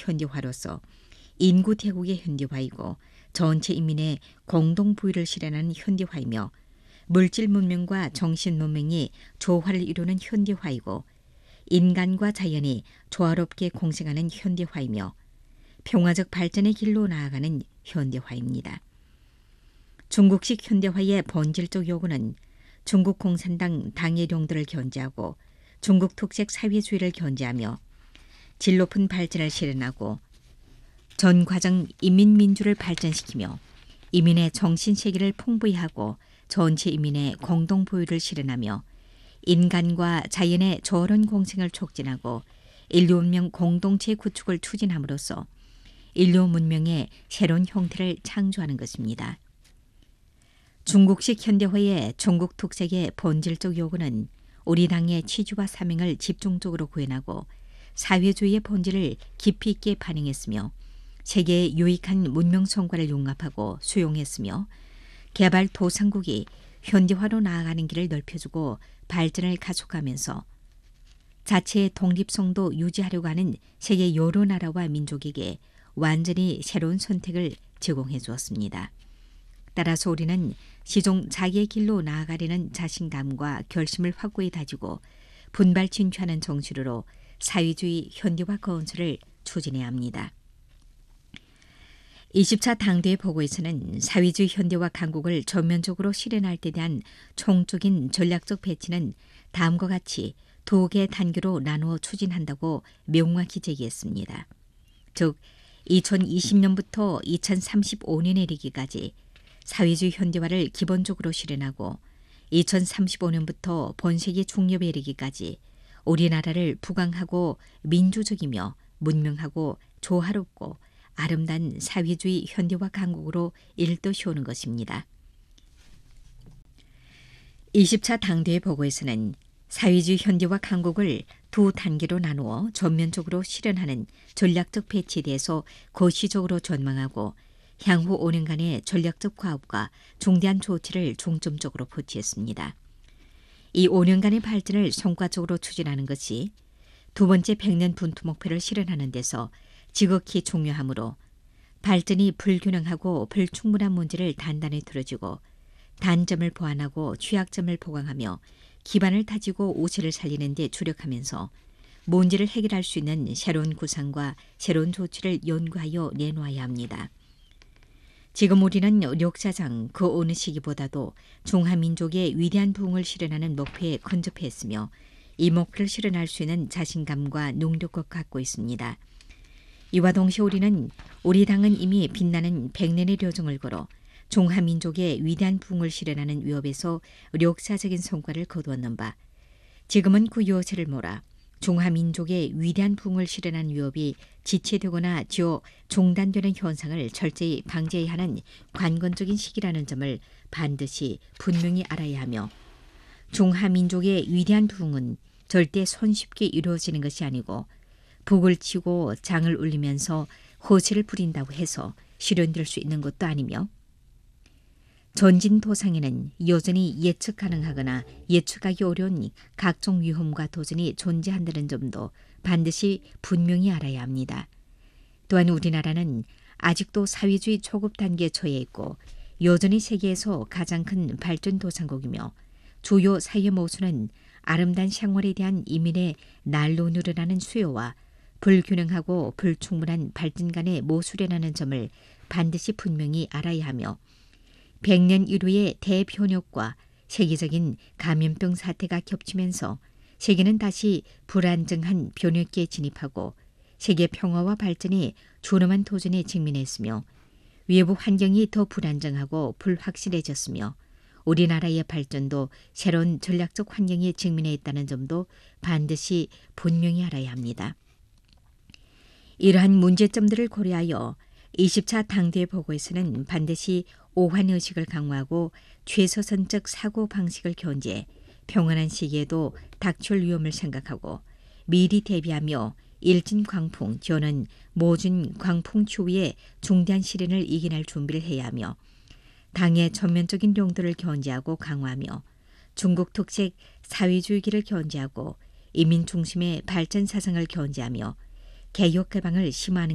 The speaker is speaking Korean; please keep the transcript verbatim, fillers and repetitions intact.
현대화로서 인구 대국의 현대화이고 전체 인민의 공동 부유를 실현하는 현대화이며 물질 문명과 정신 문명이 조화를 이루는 현대화이고 인간과 자연이 조화롭게 공생하는 현대화이며 평화적 발전의 길로 나아가는 현대화입니다. 중국식 현대화의 본질적 요구는 중국 공산당 당일용들을 견제하고 중국 특색 사회주의를 견제하며 질 높은 발전을 실현하고 전 과정 인민민주를 발전시키며 인민의 정신세계를 풍부히 하고 전체 인민의 공동 보유를 실현하며 인간과 자연의 조화로운 공생을 촉진하고 인류 문명 공동체 구축을 추진함으로써 인류 문명의 새로운 형태를 창조하는 것입니다. 중국식 현대화의 중국 특색의 본질적 요구는 우리 당의 취지와 사명을 집중적으로 구현하고 사회주의의 본질을 깊이 있게 반영했으며 세계의 유익한 문명 성과를 융합하고 수용했으며 개발도상국이 현대화로 나아가는 길을 넓혀주고 발전을 가속하면서 자체의 독립성도 유지하려고 하는 세계 여러 나라와 민족에게 완전히 새로운 선택을 제공해 주었습니다. 따라서 우리는 시종 자기의 길로 나아가려는 자신감과 결심을 확고히 다지고 분발 진취하는 정신으로 사회주의 현대화 건설을 추진해야 합니다. 이십 차 당대회 보고에서는 사회주의 현대화 강국을 전면적으로 실현할 때 대한 총적인 전략적 배치는 다음과 같이 두 개의 단계로 나누어 추진한다고 명확히 제기했습니다. 즉 이천이십 년부터 이천삼십오 년에 이르기까지 사회주의 현대화를 기본적으로 실현하고 이천삼십오 년부터 본세기 중엽에 이르기까지 우리나라를 부강하고 민주적이며 문명하고 조화롭고 아름다운 사회주의 현대화 강국으로 일떠세우는 것입니다. 이십 차 당대회 보고에서는 사회주의 현대화 강국을 두 단계로 나누어 전면적으로 실현하는 전략적 배치에 대해서 거시적으로 전망하고 향후 오 년간의 전략적 과업과 중대한 조치를 중점적으로 포치했습니다. 이 오 년간의 발전을 성과적으로 추진하는 것이 두 번째 백 년 분투 목표를 실현하는 데서 지극히 중요하므로 발전이 불균형하고 불충분한 문제를 단단히 들어주고 단점을 보완하고 취약점을 보강하며 기반을 다지고 우세를 살리는 데 주력하면서 문제를 해결할 수 있는 새로운 구상과 새로운 조치를 연구하여 내놓아야 합니다. 지금 우리는 역사상 그 어느 시기보다도 중화민족의 위대한 부흥을 실현하는 목표에 근접했으며 이 목표를 실현할 수 있는 자신감과 능력을 갖고 있습니다. 이와 동시에 우리는 우리 당은 이미 빛나는 백 년의 여정을 걸어 중화민족의 위대한 부흥을 실현하는 위협에서 역사적인 성과를 거두었는 바 지금은 그 요새를 몰아 중화민족의 위대한 부흥을 실현하는 위협이 지체되거나 지어 중단되는 현상을 철저히 방지해야 하는 관건적인 시기라는 점을 반드시 분명히 알아야 하며 중화민족의 위대한 부흥은 절대 손쉽게 이루어지는 것이 아니고 북을 치고 장을 울리면서 호세를 부린다고 해서 실현될 수 있는 것도 아니며 전진도상에는 여전히 예측 가능하거나 예측하기 어려운 각종 위험과 도전이 존재한다는 점도 반드시 분명히 알아야 합니다. 또한 우리나라는 아직도 사회주의 초급 단계에 처해 있고 여전히 세계에서 가장 큰 발전도상국이며 주요 사회 모순은 아름다운 생활에 대한 이민의 날로 늘어나는 수요와 불균형하고 불충분한 발전 간의 모순이라는 점을 반드시 분명히 알아야 하며 백 년 이후의 대변혁과 세계적인 감염병 사태가 겹치면서 세계는 다시 불안정한 변혁기에 진입하고 세계 평화와 발전이 존엄한 도전에 직면했으며 외부 환경이 더 불안정하고 불확실해졌으며 우리나라의 발전도 새로운 전략적 환경에 직면해 있다는 점도 반드시 분명히 알아야 합니다. 이러한 문제점들을 고려하여 이십 차 당대회 보고에서는 반드시 오한의식을 강화하고 최소선적 사고방식을 견제해 평안한 시기에도 닥칠 위험을 생각하고 미리 대비하며 일진 광풍, 저는 모든 광풍 추위에 중대한 시련을 이겨낼 준비를 해야 하며 당의 전면적인 용도를 견제하고 강화하며 중국 특색 사회주의기를 견제하고 이민 중심의 발전 사상을 견제하며 개혁 개방을 심화하는